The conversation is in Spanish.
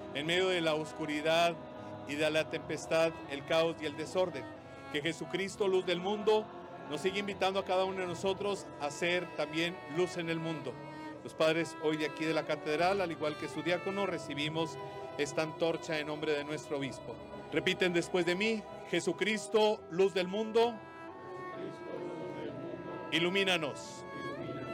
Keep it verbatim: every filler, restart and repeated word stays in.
en medio de la oscuridad y de la tempestad, el caos y el desorden. Que Jesucristo, luz del mundo, nos sigue invitando a cada uno de nosotros a ser también luz en el mundo. Los padres hoy de aquí de la catedral, al igual que su diácono, recibimos esta antorcha en nombre de nuestro obispo. Repiten después de mí: Jesucristo, luz del mundo, ilumínanos.